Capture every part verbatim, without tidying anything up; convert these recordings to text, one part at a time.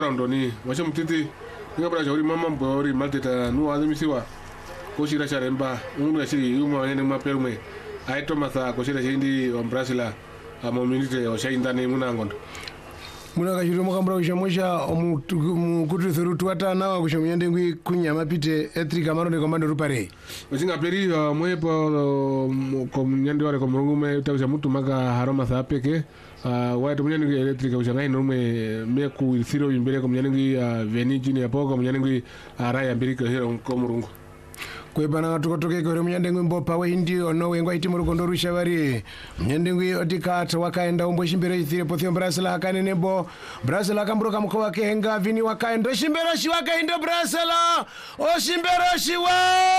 Rondoni, wacha mtiti ngabra jori mama mbori malteta nu azimisiwa ko shira sharemba unga shiri yuma yene maperume aito matha ko shira hindi ombrasila amo minute o shainda ne munangondo muna kashiro mukambra kushamosha mukuti thurutu wata nawa kushamuyende ngwi kunyama pite etrika marone komando rupare usinga peri mwepo ko nyande wale ko murungume tawisa mutu maka haroma thapeke Uh, watu mnyani ngi electric ushangai nume meku thiro imbere ko mnyani ngi uh, veni jini apo ko mnyani ngi uh, raya mbiri ko hero ko murungu kwebana tukotoke ko mnyande ngi mbopa we ndi ono wengo iti murukondo rushavari mnyande ngi otikata wakaenda umbo shimbere ithire pothio brasela kanene bo brasela kamburuka mko wake henga vini wakaenda shimbere shi wakaenda brasela o shimbere shi wa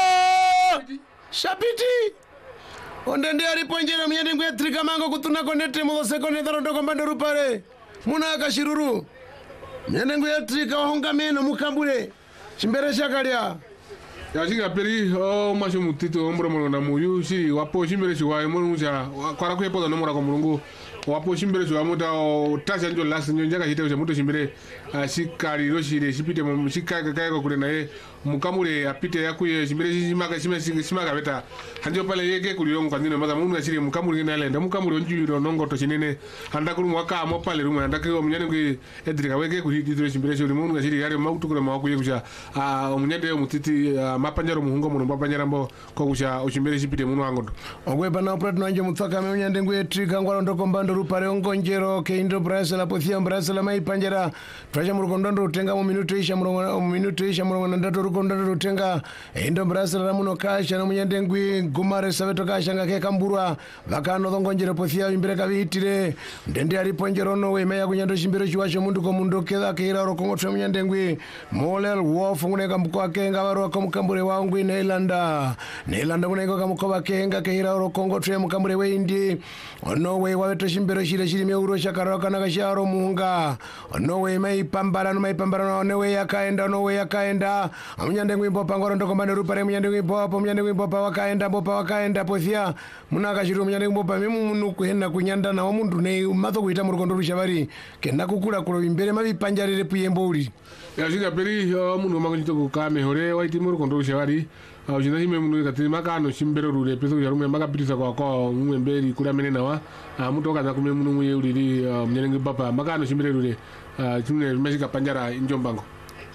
Shapiti onde ndi aliponjera mnyende ngwe trika mango kutuna konete mo sekonde daro ndo kombando rupare muna akashiruru mnyende ngwe trika honga meno mukambure chimbere shakalya ya jinga peri o masho mutito ombro mono na muyu shiri wapo chimbere chiwa mono cha kwara kwepo no mura ko mulungu wapo chimbere chiwa muta o tasha njo last njo njaka hite muto chimbere shikari ro shire shipite mo shikaka kai ko kule naye mukamure apite yakuye chimbere chimaka chimaka chimaka beta hanjo pale yeke kuliro ngandino maza mungu ashiri mukamure ngina lenda mukamure onjiro nongo to chinene handa kulu mwaka mo pale rumo handa ko munyane ngwe edrika weke kuhitiro chimbere chiri mungu ashiri yare mautukule mawakuye kusha a munyande mutiti mapanjaro muhungo muno mapanjara mbo ko kusha uchimbere chipite muno angondo ogwe bana opret nanje mutsaka munyande ngwe trika ngwalo ndo kombando rupare ongonjero ke indo brasela pothia brasela mai panjara twaje murukondo utenga mu minuto isha murongo mu minuto isha murongo ndato rukondo utenga indo brasela ramuno kasha no munyande ngwi gumare saveto kasha ngake kamburwa vakano ongonjero pothia imbere kavitire ndende ari ponjero no we meya kunyando chimbero chiwacho mundu ko mundu keda keira rokongotwe munyande ngwi molel wof ngune kambuko akenga varo kamukambure wangu Neilanda Neilanda kuneko kamuko vakenga keira rokongotwe mukambure we indi ono we waveto chimbero shire shiri meuro shakara kana kasharo munga ono we mai pambara no mai pambara no ono we yakaenda ono we yakaenda munyande ngwi mbopa ngoro ndokombane rupare munyande ngwi mbopa munyande ngwi mbopa wakaenda mbopa wakaenda pothia munaka shiro munyande ngwi mbopa memu munu kuhenda kunyanda na omundu ne mazo kuita murukondo rushavari kenda kukula kulo imbere mabi panjarire puyembo uli ya jinga peri mundu makunjito kukame hore waiti murukondo rushavari ujina hime munu katiri makano chimbero rure peso yarume makapitisa kwa kwa mwemberi kula menena wa mutu wakaza kume munu mwe ulili mnyenengi bapa makano chimbero rure chimune meshika panjara injombango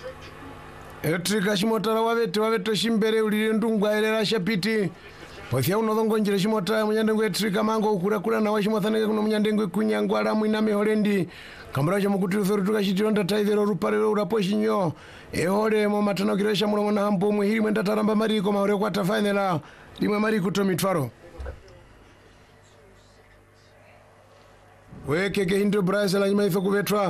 etrika shimotara wavete waveto chimbere ulili ndungwa elera Shapiti pothia unodongo njire shimotara munyande ngwe etrika mango ukura kula na washimothaneke kuno munyande ngwe kunyangwala mwina meholendi kambracho mukuti uthorituka chitironda taithero ruparero uraposhinyo ehore mo matano kiresha mulongo na hampo muhiri mwenda taramba mariko mahore kwa tafainela limwe mariko to mitwaro weke ke hindo Brazil maitho kuvetwa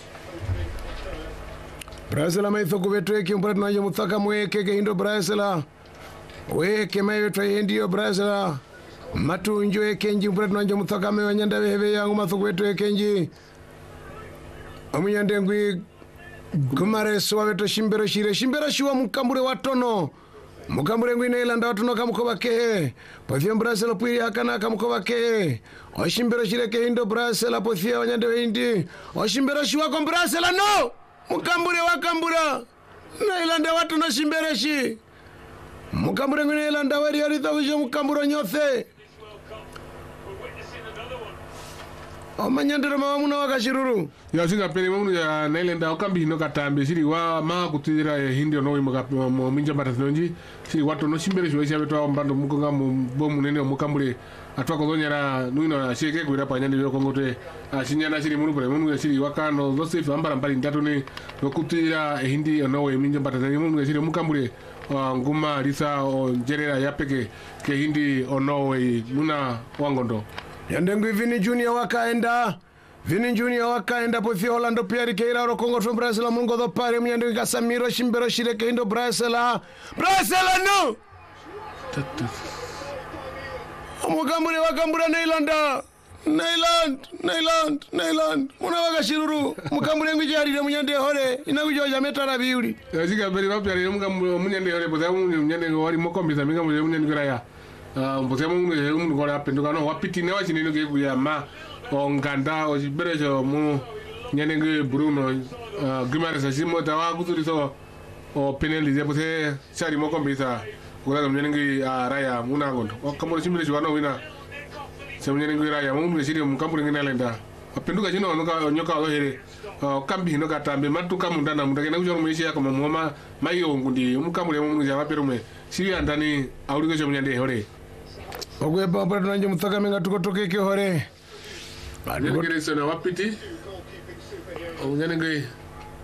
Brazil maitho kuvetwa eki mpura tunaje muthaka mweke ke hindo Brazil weke maitho hendio Brazil matunjo ekenji mpura tunaje muthaka mewa nyanda veheve yangu matho kuvetwa ekenji amunyande ngwi gumare swaveto shimbero shire shimbero shiwa mukambure watono mukambure ngwi Neilanda watono kamukoba kehe pothia Brazil pui akana kamukoba kehe o shimbero shire ke indo Brazil pothia wanyande weindi o shimbero shiwa ko Brazil no mukambure wakambura Neilanda watono shimbero shi mukambure ngwi Neilanda wari ari thawisho mukamburo nyothe o manyandero mawamuna wakashiruru ya singa pere munu ya Neilanda okambi no katambe siri wa ma kutira hindi no imuka mo minja batasonji siri watu no shimbere shwe shabe to mbando mukonga mu bomu nene mukambure atwa ko zonyara nuino sheke kuira panyandi yo kongote asinyana siri munu pere munu siri wakano Joseph ambara mbali ndato ne no kutira hindi no minja batasonji munu siri mukambure nguma lisa o njerera yapeke ke hindi ono muna wangondo yande ngwi Vini Junior wakaenda Vini Junior wakaenda pothia Orlando Pierre keira rokongo to Brazil mungo do pare munyande Casemiro shimbero shire ke indo Brazil Brazil no mukambure wakambura Neilanda Neiland Neiland Neiland muna wakashiruru mukambure ngwi jarire munyande hore inakujoja metara biuli yazika beri rapyari mukambure munyande hore pothia munyande wari mokombisa mukambure munyande graya mpothia mungu mungu ngora penduka no wapiti ne wachinino ke kuya ma onganda o chiberejo mu nyanenge Bruno uh, Guimaraes asimo tawa kuzuri so o penalty ya pose chari moko mbisa kula nyanenge uh, Raya munangondo kamoro chimbere chwana wina semunyanenge Raya mumwe chiri mukambure nginalenda apenduka chino noka nyoka ohere uh, kambi no katambe matuka mundana mundakena kuchoro mweshi yako mamoma mayo ngundi umukambure mumwe javaperume siri andani auliko chemunyande hore ogwe papa tunanje mutsaka menga tukotoke ke hore nyanenge sona wapiti nyanenge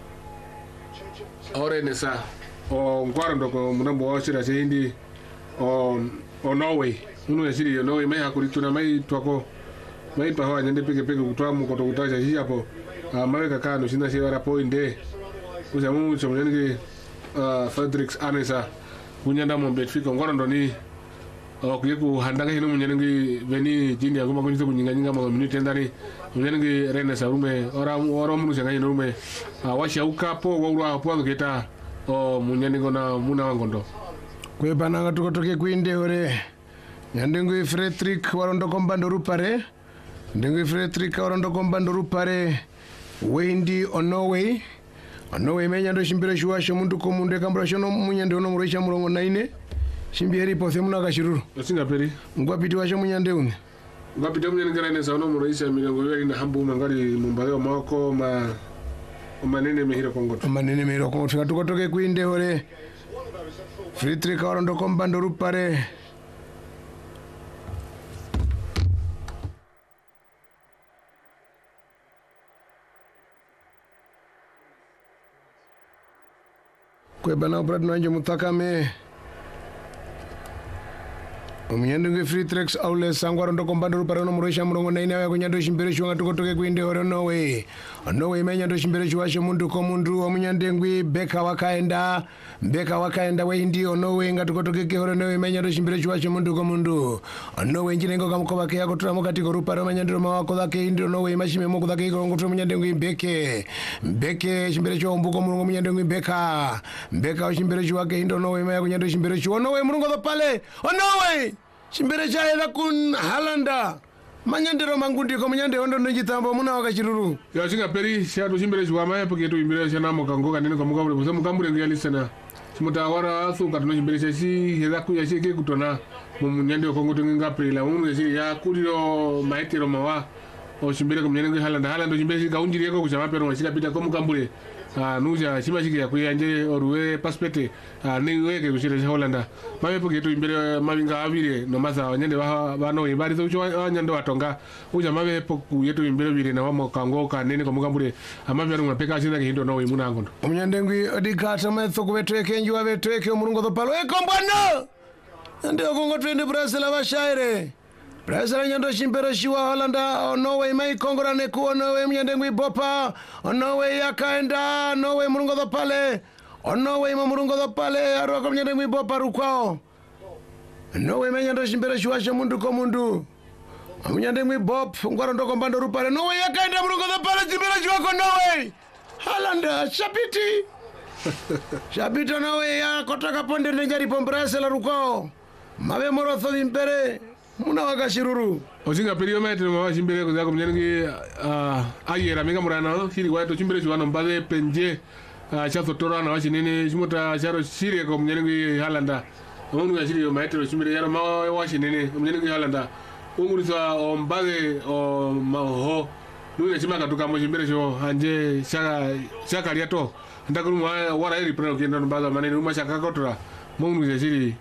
ore nesa o ngwaro ndoko munambo washira chindi o o Norway uno yashiri Norway mai hakurituna mai twako mai pa hawa nyande peke peke kutwa mukoto kutacha hichi hapo maweka kano sina shira poinde kuja mu chomnyanenge Fredericks Anesa kunyanda mombe fika ngwaro ndoni okuyeku handanga hino munyanenge veni jindi agoma kunjito kunyinganyinga mu minute ndani munyanenge Renesa rume ora ora munu changa hino rume washauka po waurwa hapo ngeta o munyanenge na muna wangondo kwebananga tukotoke kuinde ore nyandengo Frederick warondo kombando rupare ndengo Frederick warondo kombando rupare wendi Norway Norway menyando shimbira shuwasho mundu komunde kambra shono munyande ono muroisha murongo naine shimbiri po semuna kashiruru singa peri ngwapiti washo munyande une ngwapiti munyande Renesa ono muroisha milango yali na hambu mangali mumbayo mako ma manene mehiro kongoto manene mehiro kongoto tukotoke kuinde ore Frederick warondo kombando rupare kwebana brad nanje mutakame Omunyandenge Frederick Aule sangwaro ndo kombando rupare no muroisha murongo naine aya kunyando shimbere shwanga tukotoke kuinde ore Norway Norway menyando shimbere shwashe mundu ko mundu omunyandengwi Beka wakaenda Beka wakaenda we ndio Norway ngatukotoke ke ore Norway menyando shimbere shwashe mundu ko mundu Norway njinengo kamkoba ke yako turamo katiko rupare menyando mawako zake ndio Norway mashime moko zake ko ngoto munyandengwi Beke Beke shimbere shwa mbuko murongo munyandengwi Beka Beka shimbere shwake ndio Norway meya kunyando shimbere shwa Norway murongo pale Norway shimbere chaela kun Halanda manyandero mangundi ko munyande ondo njitambo muna wakachiruru ya singa peri shatu shimbere shwa maya pake to imbere shana mokango kanene ko mukambure busa mukambure ngi alisana simutawara asu katuno shimbere shashi heza ku yashike kutona mu munyande ko ngoto nginga prila umu yashi ya kuliro maitero mawa o shimbere ko munyande Halanda Halanda shimbere ga unjiri ko kuchama pero mashika pita ko mukambure ah nuja shima shiki ya kuyanje oruwe paspete ah ni weke kushire Holanda mabe pake to imbere mabinga avire no masa nyande ba bano ibari zo cho nyande watonga uja mabe poku yeto imbere bire na wamo kango kanene ko mukambure amabe ari mapeka sina hindo no imuna ngondo munyande ngwi odikata metho kubetweke njuwa betweke omurungo do palo ekombano ndio kongo twende Brazil abashaire Brazil nyando shimbere shiwa Holanda Norway mai kongora ne ku Norway munyande ngwi bopa Norway yakaenda Norway murungo do pale Norway murungo do pale aro ko munyande ngwi bopa rukwao Norway menyando shimbere shiwa mundu ko mundu munyande ngwi bop ngwaro ndoko mbando rupale Norway yakaenda murungo do pale shimbere shiwa ko Norway Holanda shabiti shabiti Norway ya kotaka ponde njari pombrasela rukwao mabe morotho dimpere muna wakashiruru osinga perio mete mwa shimbere ko zako mnyengi ah ayera mega murana shiri wato shimbere shwana mbale penje chato torana washinene shimota charo shiri ko mnyengi Halanda onu ga shiri mete shimbere yaro ma washinene mnyengi Halanda ungurisa ombale o maho nune chimaka tukamo shimbere sho anje shaka shaka liato ndakuru wara iri pro kenda mbala manene uma shaka kotora mungu ga shiri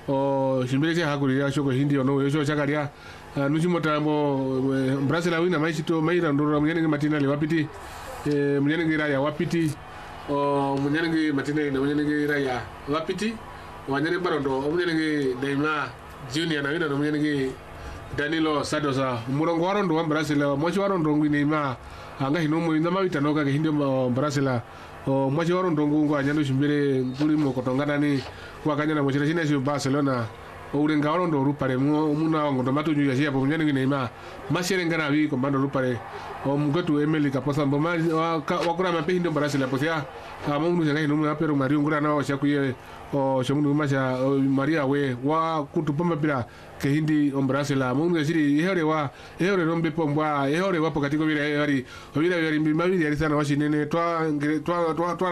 o shimbere cha hakuri ya shoko hindi ono yosho chakaria nuchimota mbo Brazil wina maishito maira ndoro mnyenenge Martina le wapiti e mnyenenge Raya wapiti o mnyenenge Martina na mnyenenge Raya wapiti wanyane barondo mnyenenge Neymar Junior na wina no mnyenenge Danilo Sadosa murongo warondo wa Brazil mochi warondo ngwi Neymar anga hinomo inda mawita noka ke hindi Brazil o mochi warondo ngungu anyando shimbere nguri mo kotongana ni wakanya na mochira chine shi Barcelona urenga walondo rupare muna ngondo matu nyu ya hapo mnyani ngine ima mashere ngana wi ko bando rupare o mgetu Emily kaposa mboma wakura mape hindo barasi la posia amungu janga hindo mapero Mario ngura na wa shakuye o shomundu masha Maria we wa kutupoma pira ke hindi ombrase la mungu yashiri ihore wa ihore nombe pombwa ihore wapo katiko vile yari vile yari mabili yari sana washinene twa twa twa